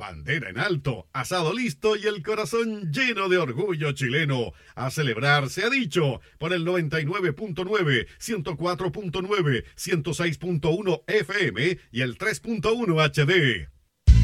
Bandera en alto, asado listo y el corazón lleno de orgullo chileno. A celebrar se ha dicho por el 99.9, 104.9, 106.1 FM y el 3.1 HD.